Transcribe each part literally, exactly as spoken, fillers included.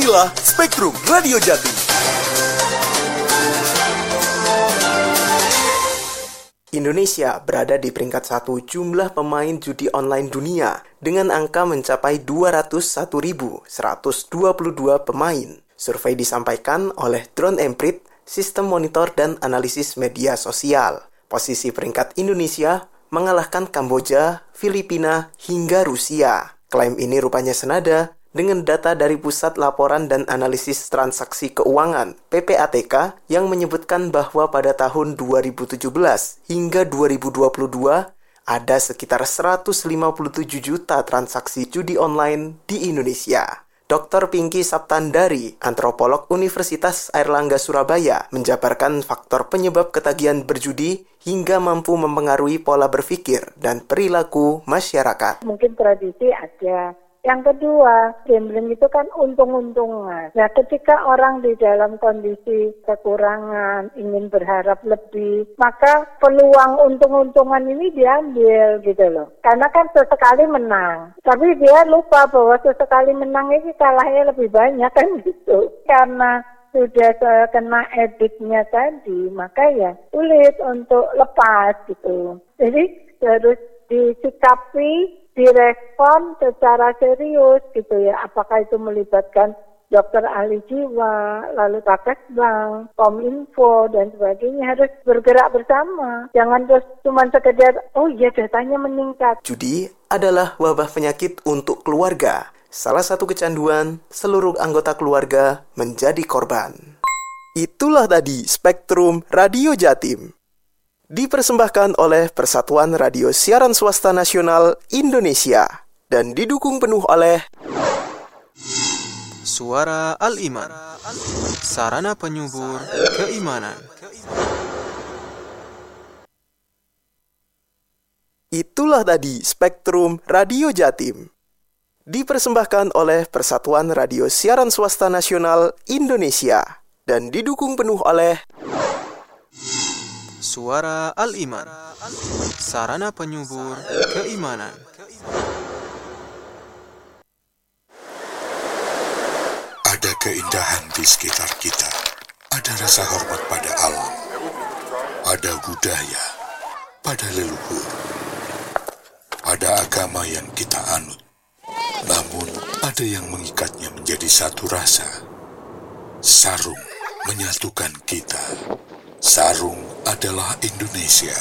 Inilah Spektrum Radio Jatim. Indonesia berada di peringkat satu jumlah pemain judi online dunia dengan angka mencapai dua ratus satu ribu seratus dua puluh dua pemain. Survei disampaikan oleh Drone Emprit, Sistem Monitor dan Analisis Media Sosial. Posisi peringkat Indonesia mengalahkan Kamboja, Filipina, hingga Rusia. Klaim ini rupanya senada dengan data dari Pusat Laporan dan Analisis Transaksi Keuangan P P A T K yang menyebutkan bahwa pada tahun dua ribu tujuh belas hingga dua ribu dua puluh dua ada sekitar seratus lima puluh tujuh juta transaksi judi online di Indonesia. dokter Pinky Saptandari, antropolog Universitas Airlangga Surabaya, menjabarkan faktor penyebab ketagihan berjudi hingga mampu mempengaruhi pola berpikir dan perilaku masyarakat. Mungkin tradisi ada. Yang kedua, gambling itu kan untung-untungan. Nah, ketika orang di dalam kondisi kekurangan, ingin berharap lebih, maka peluang untung-untungan ini diambil gitu loh. Karena kan sesekali menang. Tapi dia lupa bahwa sesekali menang ini kalahnya lebih banyak kan gitu. Karena sudah kena editnya tadi, maka ya sulit untuk lepas gitu. Jadi harus disikapi, direspon secara serius gitu ya. Apakah itu melibatkan dokter ahli jiwa, lalu Kapesbank, Kominfo dan sebagainya, harus bergerak bersama. Jangan terus cuma sekedar oh iya datanya meningkat. Judi adalah wabah penyakit untuk keluarga. Salah satu kecanduan, seluruh anggota keluarga menjadi korban. Itulah tadi Spektrum Radio Jatim. Dipersembahkan oleh Persatuan Radio Siaran Swasta Nasional Indonesia dan didukung penuh oleh Suara Al-Iman, sarana penyubur keimanan. Itulah tadi Spektrum Radio Jatim. Dipersembahkan oleh Persatuan Radio Siaran Swasta Nasional Indonesia dan didukung penuh oleh Suara Al-Iman, sarana penyubur keimanan. Ada keindahan di sekitar kita. Ada rasa hormat pada alam. Ada budaya pada leluhur. Ada agama yang kita anut. Namun ada yang mengikatnya menjadi satu rasa. Sarung menyatukan kita. Sarung adalah Indonesia.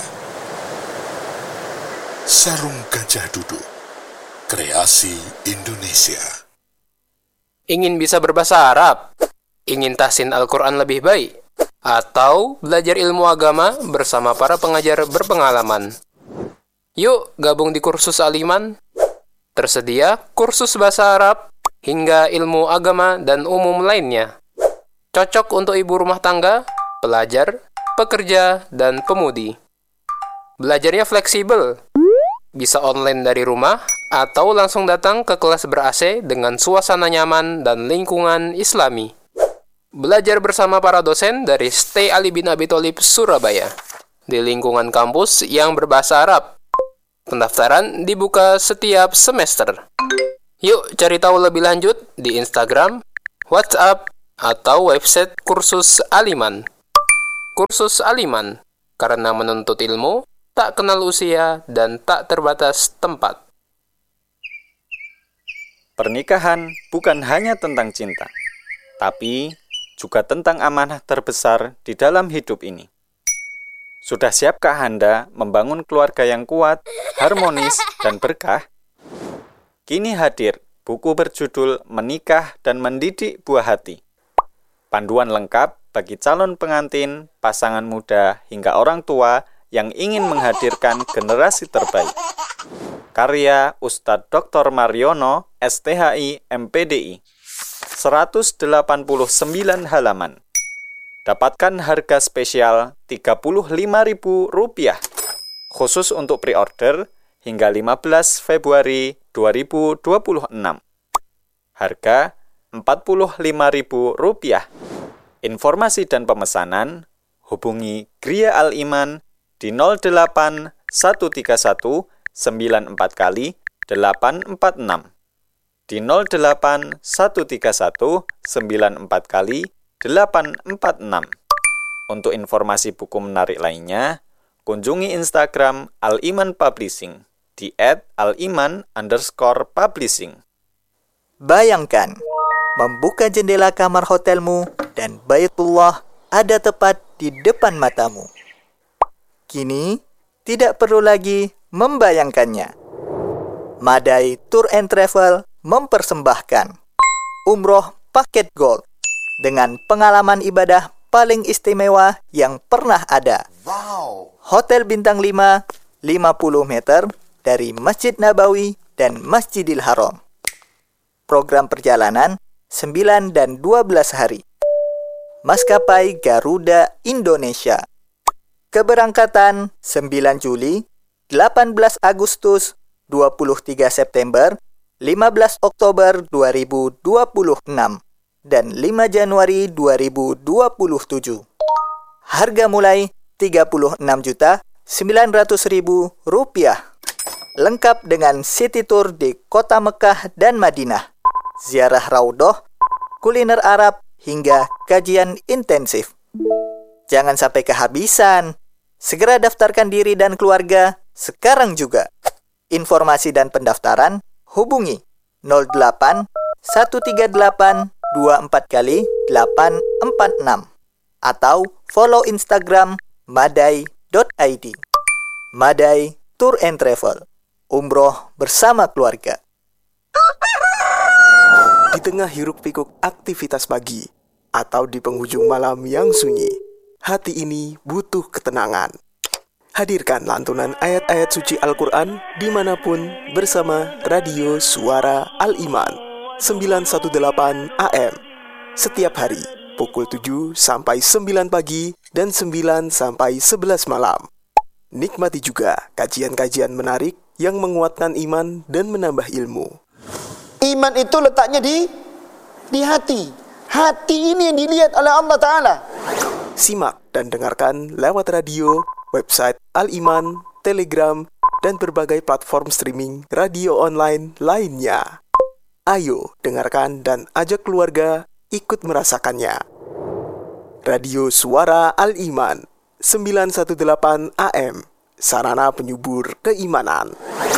Sarung Gajah Duduk, kreasi Indonesia. Ingin bisa berbahasa Arab? Ingin tahsin Al-Quran lebih baik? Atau belajar ilmu agama bersama para pengajar berpengalaman? Yuk gabung di kursus Al-Iman. Tersedia kursus bahasa Arab hingga ilmu agama dan umum lainnya. Cocok untuk ibu rumah tangga, pelajar, pekerja, dan pemudi. Belajarnya fleksibel. Bisa online dari rumah atau langsung datang ke kelas ber-A C dengan suasana nyaman dan lingkungan Islami. Belajar bersama para dosen dari Stay Ali bin Abi Thalib Surabaya di lingkungan kampus yang berbahasa Arab. Pendaftaran dibuka setiap semester. Yuk cari tahu lebih lanjut di Instagram, WhatsApp, atau website kursus Al-Iman. Kursus Al-Iman, karena menuntut ilmu, tak kenal usia, dan tak terbatas tempat. Pernikahan bukan hanya tentang cinta, tapi juga tentang amanah terbesar di dalam hidup ini. Sudah siapkah Anda membangun keluarga yang kuat, harmonis, dan berkah? Kini hadir buku berjudul Menikah dan Mendidik Buah Hati. Panduan lengkap bagi calon pengantin, pasangan muda, hingga orang tua yang ingin menghadirkan generasi terbaik. Karya Ustadz Doktor Mariono, S T H I M P D I. seratus delapan puluh sembilan halaman. Dapatkan harga spesial tiga puluh lima ribu rupiah. Khusus untuk pre-order hingga lima belas Februari dua ribu dua puluh enam. Harga empat puluh lima ribu rupiah. Informasi dan pemesanan hubungi Gria Al-Iman di nol delapan satu tiga satu sembilan empat kali delapan empat enam. di nol delapan satu tiga satu sembilan empat kali delapan empat enam. Untuk informasi buku menarik lainnya, kunjungi Instagram Al-Iman Publishing di et aliman underscore publishing. Bayangkan, membuka jendela kamar hotelmu dan Baitullah ada tepat di depan matamu. Kini, tidak perlu lagi membayangkannya. Madai Tour and Travel mempersembahkan umroh paket gold dengan pengalaman ibadah paling istimewa yang pernah ada. Wow. Hotel bintang lima, lima puluh meter dari Masjid Nabawi dan Masjidil Haram. Program perjalanan sembilan dan dua belas hari. Maskapai Garuda Indonesia. Keberangkatan sembilan Juli, delapan belas Agustus, dua puluh tiga September, lima belas Oktober dua ribu dua puluh enam, dan lima Januari dua ribu dua puluh tujuh. Harga mulai tiga puluh enam juta sembilan ratus ribu rupiah. Lengkap dengan city tour di kota Mekah dan Madinah, ziarah Raudhah, kuliner Arab, hingga kajian intensif. Jangan sampai kehabisan. Segera daftarkan diri dan keluarga sekarang juga. Informasi dan pendaftaran hubungi nol delapan satu tiga delapan dua empat kali delapan empat enam atau follow Instagram madai dot i d. Madai Tour and Travel. Umroh bersama keluarga. Di tengah hiruk-pikuk aktivitas pagi atau di penghujung malam yang sunyi, hati ini butuh ketenangan. Hadirkan lantunan ayat-ayat suci Al-Quran dimanapun bersama Radio Suara Al-Iman sembilan satu delapan A M setiap hari pukul tujuh sampai sembilan pagi dan sembilan sampai sebelas malam. Nikmati juga kajian-kajian menarik yang menguatkan iman dan menambah ilmu. Iman itu letaknya di di hati. Hati ini yang dilihat oleh Allah Ta'ala. Simak dan dengarkan lewat radio, website Al-Iman, Telegram, dan berbagai platform streaming radio online lainnya. Ayo dengarkan dan ajak keluarga ikut merasakannya. Radio Suara Al-Iman sembilan satu delapan A M, sarana penyubur keimanan.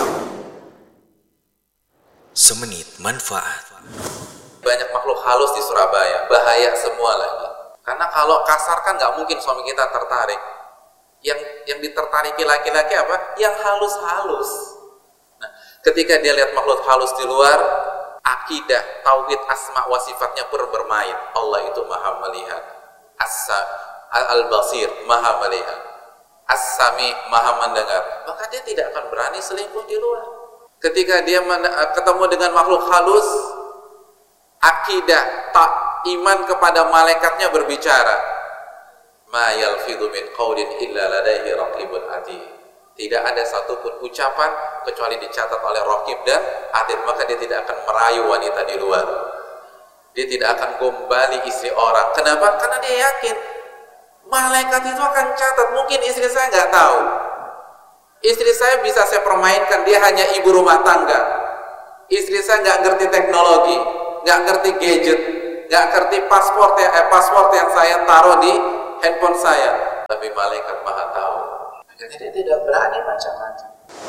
Semenit manfaat. Banyak makhluk halus di Surabaya, bahaya semua lagi. Karena kalau kasar kan nggak mungkin suami kita tertarik. Yang yang ditertariki laki-laki apa? Yang halus-halus. Nah, ketika dia lihat makhluk halus di luar, akidah, tauhid, asma wa sifatnya pun bermain. Allah itu maha melihat. As-sa al-basir, maha melihat. As-sami, maha mendengar. Maka dia tidak akan berani selingkuh di luar. Ketika dia ketemu dengan makhluk halus, akidah, tak iman kepada malaikatnya berbicara. Ma yalfidhu min qawlin illa ladaihi raqibun atid. Tidak ada satupun ucapan kecuali dicatat oleh raqib dan atid. Maka dia tidak akan merayu wanita di luar. Dia tidak akan gombali istri orang. Kenapa? Karena dia yakin malaikat itu akan catat. Mungkin istri saya nggak tahu. Istri saya bisa saya permainkan. Dia hanya ibu rumah tangga. Istri saya nggak ngerti teknologi, nggak ngerti gadget, nggak ngerti paspor yang eh, paspor yang saya taruh di handphone saya. Tapi malaikat maha tahu. Akhirnya dia tidak berani macam-macam.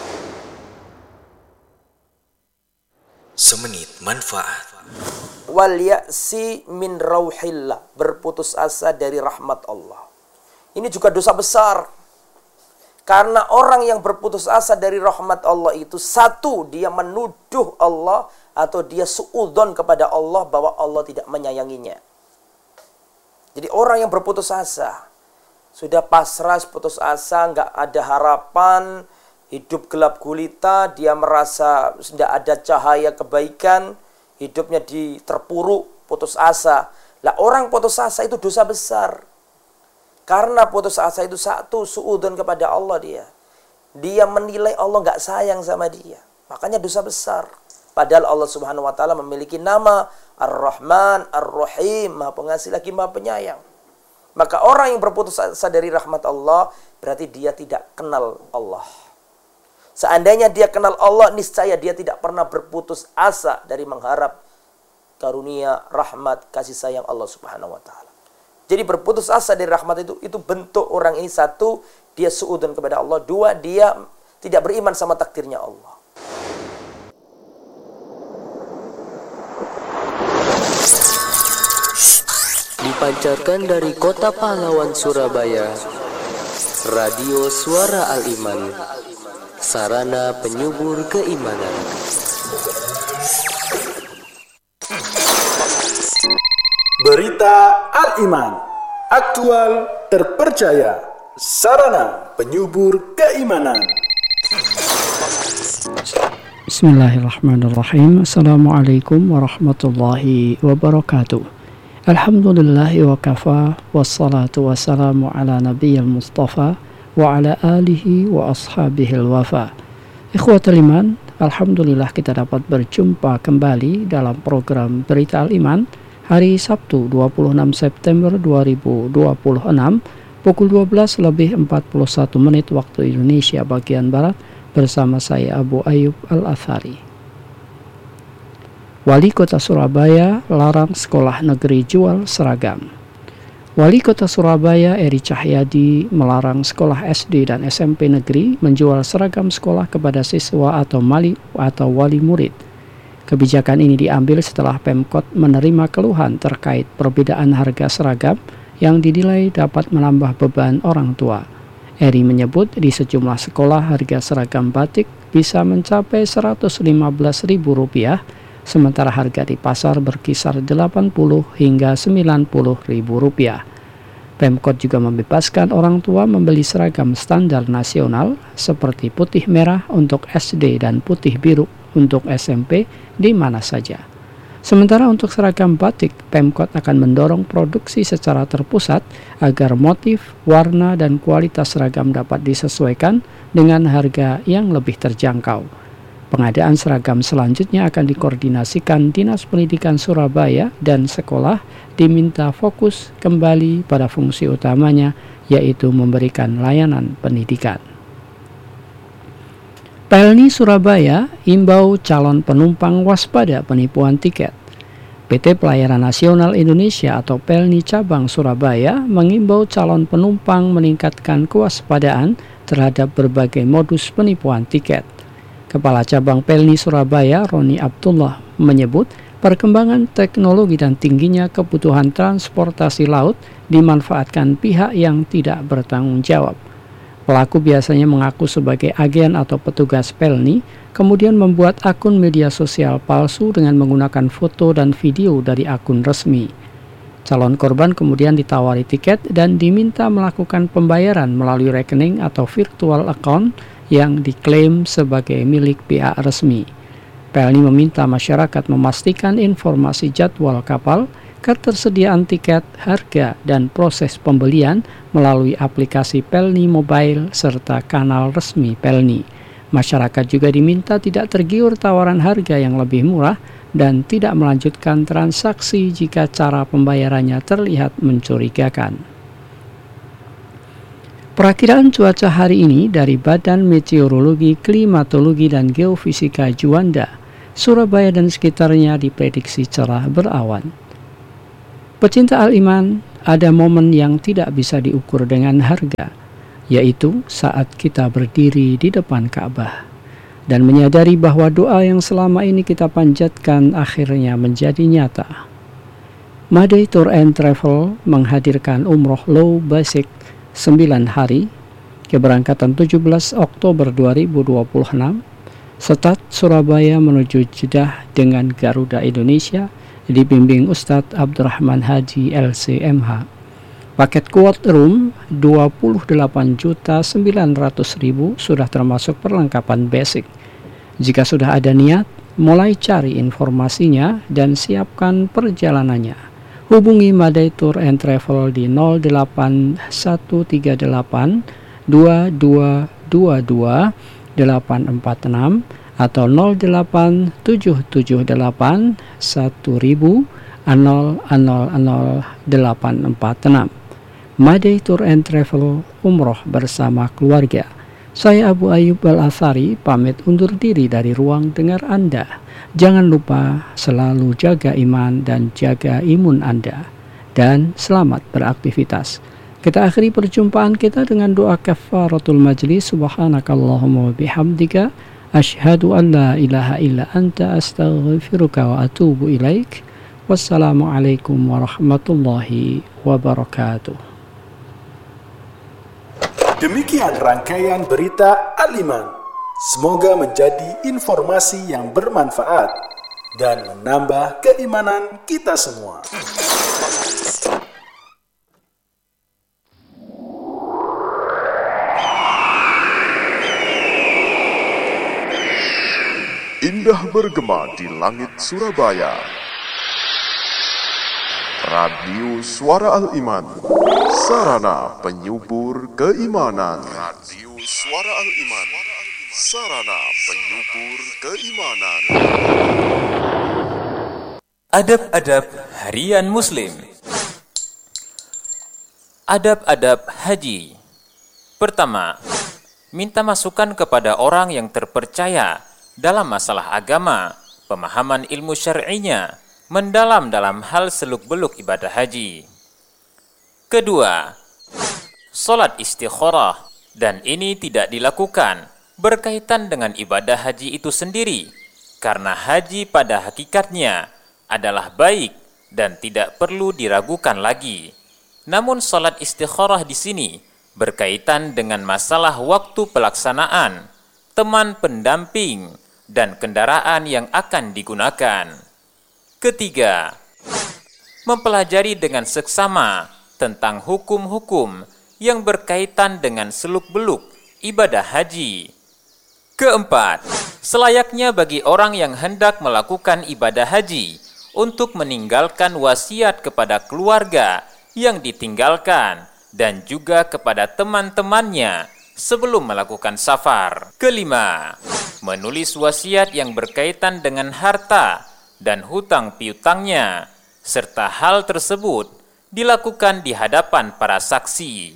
Semenit manfaat. Wal ya'si min rauhillah, berputus asa dari rahmat Allah. Ini juga dosa besar. Karena orang yang berputus asa dari rahmat Allah itu, satu, dia menuduh Allah atau dia suudzon kepada Allah bahwa Allah tidak menyayanginya. Jadi orang yang berputus asa, sudah pasrah, putus asa, nggak ada harapan, hidup gelap gulita, dia merasa tidak ada cahaya kebaikan, hidupnya di terpuruk, putus asa. Lah orang putus asa itu dosa besar. Karena putus asa itu satu, suudzon kepada Allah dia. Dia menilai Allah nggak sayang sama dia. Makanya dosa besar. Padahal Allah Subhanahu wa taala memiliki nama Ar-Rahman, Ar-Rahim, Maha Pengasih lagi Maha Penyayang. Maka orang yang berputus asa dari rahmat Allah berarti dia tidak kenal Allah. Seandainya dia kenal Allah, niscaya dia tidak pernah berputus asa dari mengharap karunia, rahmat, kasih sayang Allah Subhanahu wa taala. Jadi berputus asa dari rahmat itu itu bentuk orang ini, satu, dia suudzon kepada Allah, dua, dia tidak beriman sama takdirnya Allah. Dipancarkan dari kota pahlawan Surabaya, Radio Suara Al-Iman, sarana penyubur keimanan. Berita Al-Iman, aktual, terpercaya, sarana penyubur keimanan. Bismillahirrahmanirrahim. Assalamualaikum warahmatullahi wabarakatuh. Alhamdulillahi wa kafa, wassalatu wassalamu ala nabiyyil mustafa wa ala alihi wa ashabihi al-wafa. Ikhwatul iman, alhamdulillah kita dapat berjumpa kembali dalam program Berita Al-Iman hari Sabtu dua puluh enam September dua ribu dua puluh enam pukul dua belas lebih empat puluh satu menit waktu Indonesia bagian Barat bersama saya Abu Ayyub Al-Athari. Wali Kota Surabaya larang sekolah negeri jual seragam. Wali Kota Surabaya Eri Cahyadi melarang sekolah S D dan S M P negeri menjual seragam sekolah kepada siswa atau mali atau wali murid. Kebijakan ini diambil setelah Pemkot menerima keluhan terkait perbedaan harga seragam yang dinilai dapat menambah beban orang tua. Eri menyebut di sejumlah sekolah harga seragam batik bisa mencapai seratus lima belas ribu rupiah, sementara harga di pasar berkisar delapan puluh hingga sembilan puluh ribu rupiah. Pemkot juga membebaskan orang tua membeli seragam standar nasional seperti putih merah untuk S D dan putih biru untuk S M P di mana saja. Sementara untuk seragam batik, Pemkot akan mendorong produksi secara terpusat agar motif, warna, dan kualitas seragam dapat disesuaikan dengan harga yang lebih terjangkau. Pengadaan seragam selanjutnya akan dikoordinasikan Dinas Pendidikan Surabaya dan sekolah diminta fokus kembali pada fungsi utamanya, yaitu memberikan layanan pendidikan. Pelni Surabaya imbau calon penumpang waspada penipuan tiket. P T Pelayaran Nasional Indonesia atau Pelni Cabang Surabaya mengimbau calon penumpang meningkatkan kewaspadaan terhadap berbagai modus penipuan tiket. Kepala Cabang Pelni Surabaya, Roni Abdullah, menyebut perkembangan teknologi dan tingginya kebutuhan transportasi laut dimanfaatkan pihak yang tidak bertanggung jawab. Pelaku biasanya mengaku sebagai agen atau petugas Pelni, kemudian membuat akun media sosial palsu dengan menggunakan foto dan video dari akun resmi. Calon korban kemudian ditawari tiket dan diminta melakukan pembayaran melalui rekening atau virtual account yang diklaim sebagai milik pihak resmi. Pelni meminta masyarakat memastikan informasi jadwal kapal, ketersediaan tiket, harga, dan proses pembelian melalui aplikasi Pelni Mobile serta kanal resmi Pelni. Masyarakat juga diminta tidak tergiur tawaran harga yang lebih murah dan tidak melanjutkan transaksi jika cara pembayarannya terlihat mencurigakan. Perakiraan cuaca hari ini dari Badan Meteorologi, Klimatologi, dan Geofisika Juanda, Surabaya dan sekitarnya diprediksi cerah berawan. Pecinta Al-Iman, ada momen yang tidak bisa diukur dengan harga, yaitu saat kita berdiri di depan Ka'bah dan menyadari bahwa doa yang selama ini kita panjatkan akhirnya menjadi nyata. Madai Tour and Travel menghadirkan umroh low basic sembilan hari, keberangkatan tujuh belas Oktober dua ribu dua puluh enam, Start Surabaya menuju Jeddah dengan Garuda Indonesia, dibimbing Ustadz Abdurrahman Haji L C M H. Paket quote room dua puluh delapan juta sembilan ratus ribu sudah termasuk perlengkapan basic. Jika sudah ada niat, mulai cari informasinya dan siapkan perjalanannya. Hubungi Madai Tour and Travel di nol delapan satu tiga delapan dua dua dua dua delapan empat enam atau nol delapan tujuh tujuh delapan satu nol nol nol nol delapan empat enam. Madai Tour and Travel umroh bersama keluarga. Saya Abu Ayyub Al-Athari pamit undur diri dari ruang dengar Anda. Jangan lupa selalu jaga iman dan jaga imun Anda. Dan selamat beraktivitas. Kita akhiri perjumpaan kita dengan doa kafaratul majlis. Subhanakallahumma wa bihamdika asyhadu an la ilaha illa anta astaghfiruka wa atubu ilaik. Wassalamualaikum warahmatullahi wabarakatuh. Demikian rangkaian berita Al-Iman. Semoga menjadi informasi yang bermanfaat dan menambah keimanan kita semua. Indah bergema di langit Surabaya. Radio Suara Al-Iman, sarana penyubur keimanan. Radio Suara Al-Iman, sarana penyubur keimanan. Adab-adab harian Muslim. Adab-adab haji. Pertama, minta masukan kepada orang yang terpercaya dalam masalah agama, pemahaman ilmu syar'inya, mendalam dalam hal seluk-beluk ibadah haji. Kedua, salat istikharah, dan ini tidak dilakukan berkaitan dengan ibadah haji itu sendiri, karena haji pada hakikatnya adalah baik dan tidak perlu diragukan lagi. Namun salat istikharah di sini berkaitan dengan masalah waktu pelaksanaan, teman pendamping, dan kendaraan yang akan digunakan. Ketiga, mempelajari dengan seksama tentang hukum-hukum yang berkaitan dengan seluk-beluk ibadah haji. Keempat, selayaknya bagi orang yang hendak melakukan ibadah haji untuk meninggalkan wasiat kepada keluarga yang ditinggalkan dan juga kepada teman-temannya sebelum melakukan safar. Kelima, menulis wasiat yang berkaitan dengan harta dan hutang piutangnya, serta hal tersebut dilakukan di hadapan para saksi.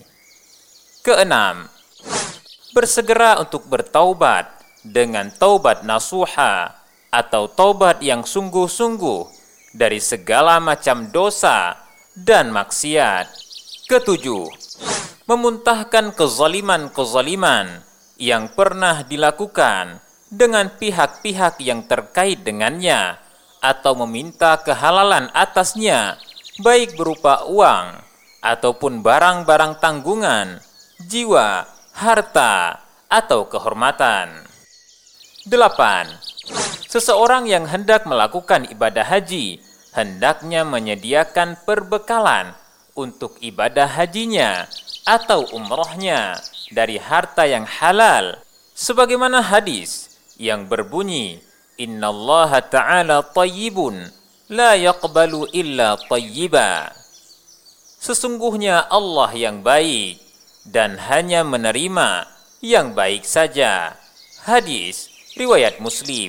Keenam, bersegera untuk bertaubat dengan taubat nasuha atau taubat yang sungguh-sungguh dari segala macam dosa dan maksiat. Ketujuh, memuntahkan kezaliman-kezaliman yang pernah dilakukan dengan pihak-pihak yang terkait dengannya, atau meminta kehalalan atasnya, baik berupa uang ataupun barang-barang tanggungan, jiwa, harta, atau kehormatan. Delapan, seseorang yang hendak melakukan ibadah haji hendaknya menyediakan perbekalan untuk ibadah hajinya atau umrohnya dari harta yang halal, sebagaimana hadis yang berbunyi, Innallaha ta'ala tayyibun, la yaqbalu illa tayyiba. Sesungguhnya Allah yang baik dan hanya menerima yang baik saja. Hadis riwayat Muslim.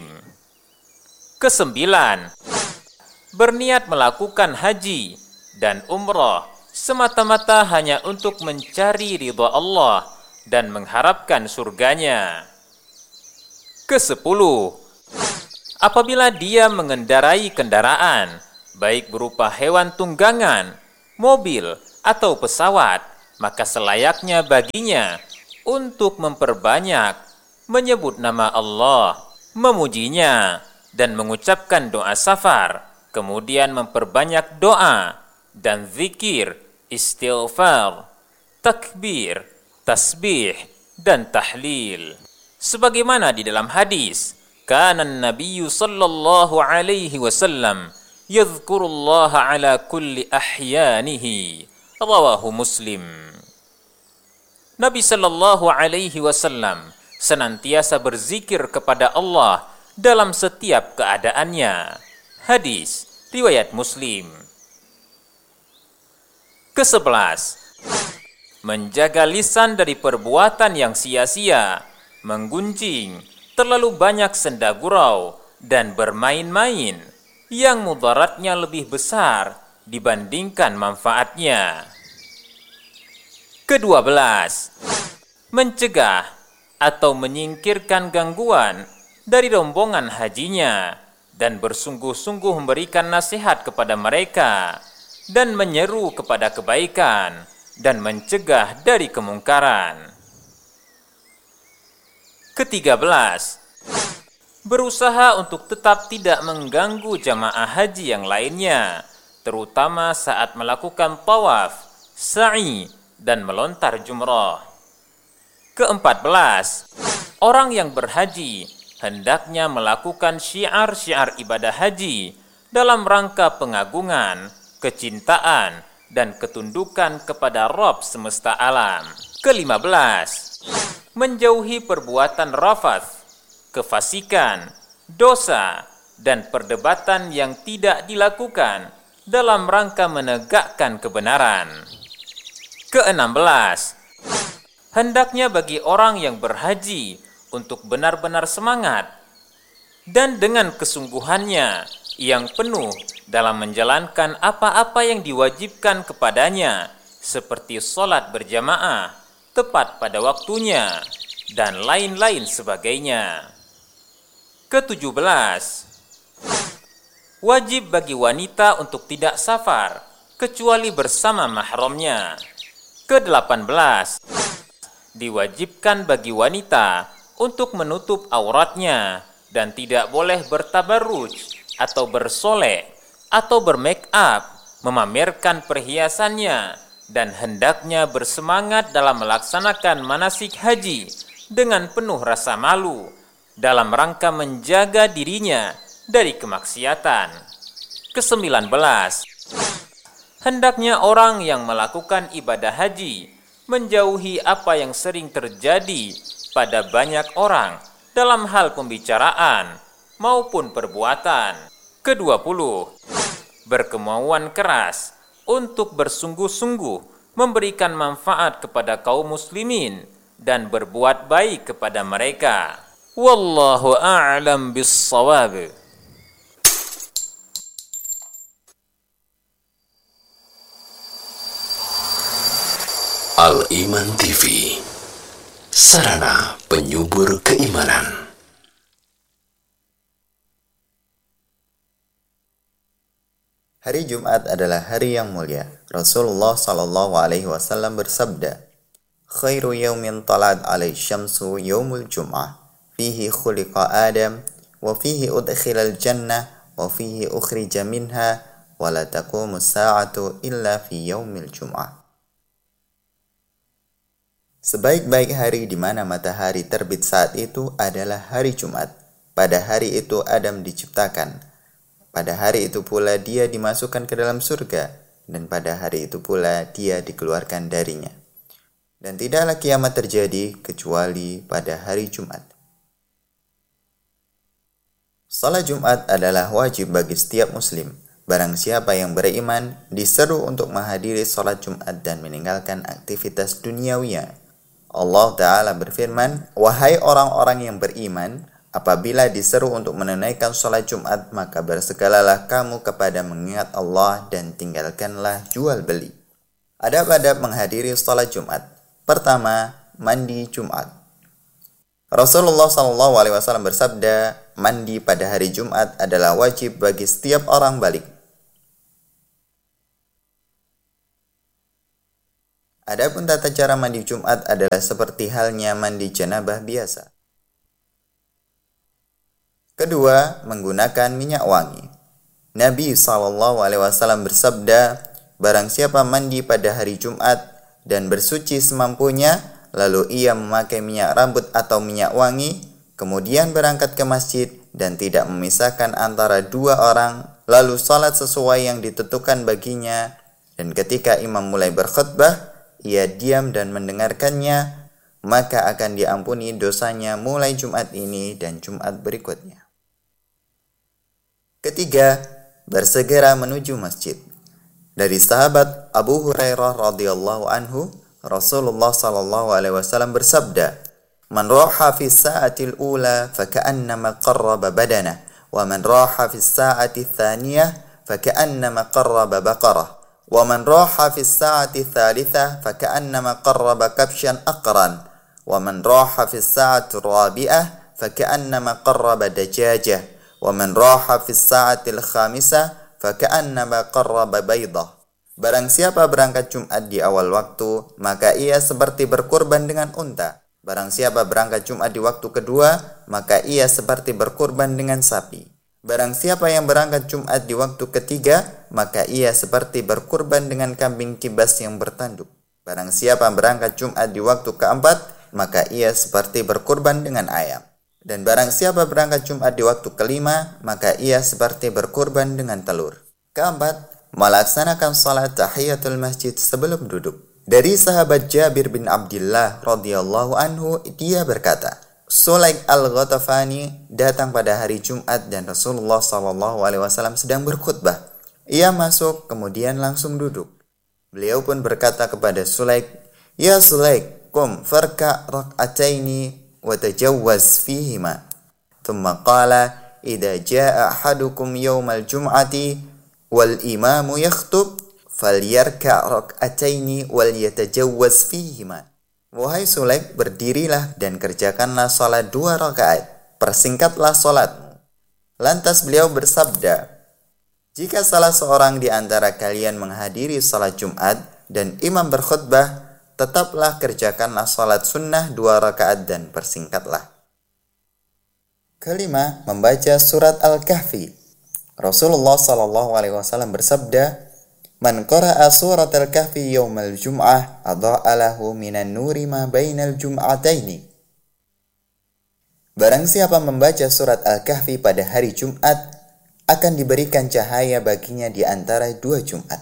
Kesembilan, berniat melakukan haji dan umrah semata-mata hanya untuk mencari ridha Allah dan mengharapkan surganya. Kesepuluh, apabila dia mengendarai kendaraan, baik berupa hewan tunggangan, mobil, atau pesawat, maka selayaknya baginya untuk memperbanyak menyebut nama Allah, memujinya, dan mengucapkan doa safar, kemudian memperbanyak doa dan zikir, istighfar, takbir, tasbih, dan tahlil. Sebagaimana di dalam hadis, kana an-nabiyyu sallallahu alaihi wasallam yadhkurullaha ala kulli ahyanihi, rawahu Muslim. Nabi sallallahu alaihi wasallam senantiasa berzikir kepada Allah dalam setiap keadaannya. Hadis riwayat Muslim. Kesebelas, menjaga lisan dari perbuatan yang sia-sia, menggunjing, terlalu banyak senda gurau, dan bermain-main yang mudaratnya lebih besar dibandingkan manfaatnya. Kedua belas, mencegah atau menyingkirkan gangguan dari rombongan hajinya dan bersungguh-sungguh memberikan nasihat kepada mereka dan menyeru kepada kebaikan dan mencegah dari kemungkaran. Ketiga belas, berusaha untuk tetap tidak mengganggu jamaah haji yang lainnya, terutama saat melakukan tawaf, sa'i, dan melontar jumrah. Keempat belas, orang yang berhaji hendaknya melakukan syiar-syiar ibadah haji dalam rangka pengagungan, kecintaan, dan ketundukan kepada Rabb semesta alam. Kelima belas, menjauhi perbuatan rafath, kefasikan, dosa, dan perdebatan yang tidak dilakukan dalam rangka menegakkan kebenaran. Keenam belas, hendaknya bagi orang yang berhaji untuk benar-benar semangat dan dengan kesungguhannya yang penuh dalam menjalankan apa-apa yang diwajibkan kepadanya, seperti sholat berjamaah tepat pada waktunya dan lain-lain sebagainya. Ketujuh belas, wajib bagi wanita untuk tidak safar kecuali bersama mahramnya. Kedelapan belas, diwajibkan bagi wanita untuk menutup auratnya dan tidak boleh bertabarruj atau bersolek atau bermake up, memamerkan perhiasannya, dan hendaknya bersemangat dalam melaksanakan manasik haji dengan penuh rasa malu dalam rangka menjaga dirinya dari kemaksiatan. Kesembilan belas, hendaknya orang yang melakukan ibadah haji menjauhi apa yang sering terjadi pada banyak orang dalam hal pembicaraan maupun perbuatan. Kedua puluh, berkemauan keras untuk bersungguh-sungguh memberikan manfaat kepada kaum muslimin dan berbuat baik kepada mereka. Wallahu a'lam bis-shawab. Al-Iman T V, sarana penyubur keimanan. Hari Jumat adalah hari yang mulia. Rasulullah Shallallahu Alaihi Wasallam bersabda, "Khairu yaumin talat alaihi syamsu yaumul Jum'ah, fihi khuliqa Adam, wa fihi udkhilal jannah, wa fihi ukhrija minha, wa la taqumu sa'atu illa fi yaumil Jum'ah." Sebaik-baik hari di mana matahari terbit saat itu adalah hari Jumat. Pada hari itu Adam diciptakan. Pada hari itu pula dia dimasukkan ke dalam surga, dan pada hari itu pula dia dikeluarkan darinya. Dan tidaklah kiamat terjadi kecuali pada hari Jumat. Salat Jumat adalah wajib bagi setiap muslim. Barang siapa yang beriman diseru untuk menghadiri salat Jumat dan meninggalkan aktivitas duniawinya. Allah Ta'ala berfirman, "Wahai orang-orang yang beriman, apabila diseru untuk menunaikan salat Jumat, maka bersegeralah kamu kepada mengingat Allah dan tinggalkanlah jual beli." Adab-adab menghadiri salat Jumat. Pertama, mandi Jumat. Rasulullah shallallahu alaihi wasallam bersabda, mandi pada hari Jumat adalah wajib bagi setiap orang balik. Adapun tata cara mandi Jumat adalah seperti halnya mandi janabah biasa. Kedua, menggunakan minyak wangi. Nabi shallallahu alaihi wasallam bersabda, barang siapa mandi pada hari Jumat dan bersuci semampunya, lalu ia memakai minyak rambut atau minyak wangi, kemudian berangkat ke masjid dan tidak memisahkan antara dua orang, lalu salat sesuai yang ditentukan baginya, dan ketika imam mulai berkhutbah, ia diam dan mendengarkannya, maka akan diampuni dosanya mulai Jumat ini dan Jumat berikutnya. Ketiga, bersegera menuju masjid. Dari sahabat Abu Hurairah radhiyallahu anhu, Rasulullah sallallahu alaihi wasallam bersabda, "Man raha fi sa'atil ula faka'annama qarraba badanah, wa man raha fi sa'ati tsaniyah faka'annama qarraba baqarah, wa man raha fi sa'ati tsalitsah faka'annama qarraba kabsyan aqran, wa man raha fi as-sa'ati ar-rabi'ah faka'annama qarraba dajajah wa man raha fi as-sa'ati al-khamisah faka'annama qarraba baydah. Barang siapa berangkat Jumat di awal waktu, maka ia seperti berkurban dengan unta. Barang siapa berangkat Jumat di waktu kedua, maka ia seperti berkurban dengan sapi. Barang siapa yang berangkat Jumat di waktu ketiga, maka ia seperti berkurban dengan kambing kibas yang bertanduk. Barang siapa berangkat Jumat di waktu keempat, maka ia seperti berkurban dengan ayam. Dan barang siapa berangkat Jumat di waktu kelima, maka ia seperti berkurban dengan telur. Keempat, melaksanakan salat tahiyatul masjid sebelum duduk. Dari sahabat Jabir bin Abdullah radhiyallahu anhu, dia berkata, Sulaik al-Ghatafani datang pada hari Jumat dan Rasulullah shallallahu alaihi wasallam sedang berkhutbah. Ia masuk kemudian langsung duduk. Beliau pun berkata kepada Sulaik, Ya Sulaik, kum farka rak'ataini wa tajawwaz fihima. Thumma qala, idza jaa ahadukum yawmal jum'ati wal imamu yakhtub falyarka' rak'ataini wal yatajawwaz fihima. Wahai Sulaik, berdirilah dan kerjakanlah salat dua rakaat, persingkatlah salatmu. Lantas beliau bersabda, jika salah seorang di antara kalian menghadiri salat Jumat dan imam berkhutbah, tetaplah kerjakanlah salat sunnah dua rakaat dan persingkatlah. Kelima, membaca surat Al-Kahfi. Rasulullah sallallahu alaihi wasallam bersabda, Man qara'a surat Al-Kahfi yawmal jum'ah adha'a lahu minan nuri ma bainal jum'ataini. Barang siapa membaca surat Al-Kahfi pada hari Jumat, akan diberikan cahaya baginya di antara dua Jumat.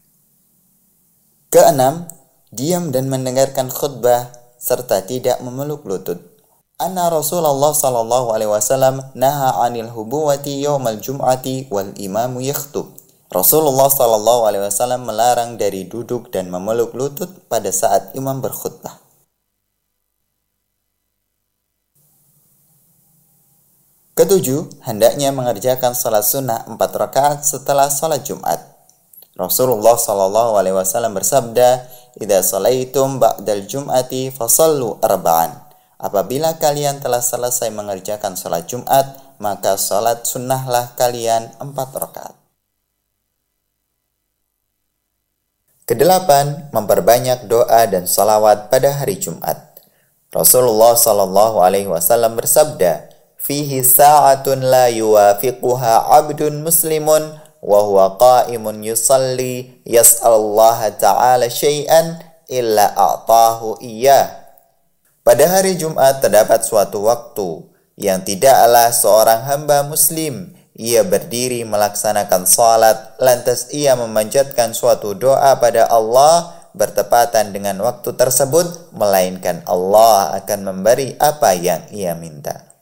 Keenam, diam dan mendengarkan khutbah serta tidak memeluk lutut. Anna Rasulullah sallallahu alaihi wasallam naha 'anil hubuwati yaumal jum'ati wal imamu yakhtub. Rasulullah sallallahu alaihi wasallam melarang dari duduk dan memeluk lutut pada saat imam berkhutbah. Ketujuh, hendaknya mengerjakan salat sunnah empat rakaat setelah salat Jumat. Rasulullah sallallahu alaihi wasallam bersabda, "Idza salaitum ba'dal jum'ati fasallu arba'an." Apabila kalian telah selesai mengerjakan salat Jumat, maka salat sunnahlah kalian empat rakaat. Kedelapan, memperbanyak doa dan salawat pada hari Jumat. Rasulullah sallallahu alaihi wasallam bersabda, "Fihi sa'atun la yuwafiquha 'abdun muslimun wa huwa qa'imun yusalli yas'alullaha ta'ala syai'an illa a'tahu iyyah." Pada hari Jumat terdapat suatu waktu yang tidaklah seorang hamba muslim ia berdiri melaksanakan salat, lantas ia memanjatkan suatu doa pada Allah bertepatan dengan waktu tersebut, melainkan Allah akan memberi apa yang ia minta.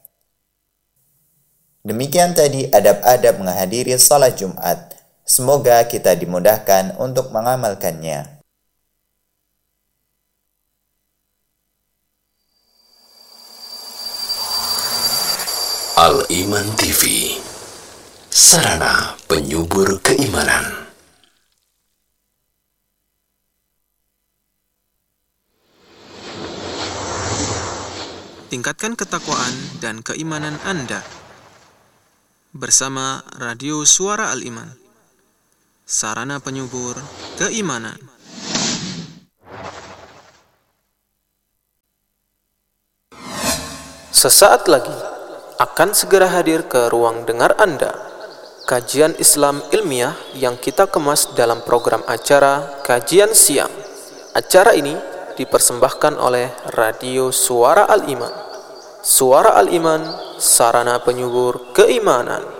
Demikian tadi adab-adab menghadiri salat Jumat. Semoga kita dimudahkan untuk mengamalkannya. Al-Iman T V, sarana penyubur keimanan. Tingkatkan ketakwaan dan keimanan Anda bersama Radio Suara Al-Iman, sarana penyubur keimanan. Sesaat lagi akan segera hadir ke ruang dengar Anda, kajian Islam ilmiah yang kita kemas dalam program acara Kajian Siang. Acara ini dipersembahkan oleh Radio Suara Al-Iman. Suara Al-Iman, sarana penyubur keimanan.